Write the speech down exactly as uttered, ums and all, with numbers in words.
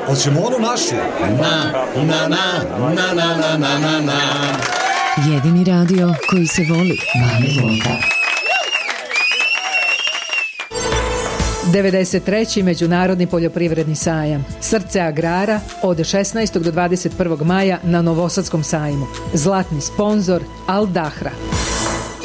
Hoćemo onu našu. Na, na, na, na, na, na, na, na, na. Jedini radio koji se voli. Mali Volta. devedeset treći Međunarodni poljoprivredni sajam. Srce agrara od šesnaestog do dvadeset prvog maja na Novosadskom sajmu. Zlatni sponzor Al Dahra.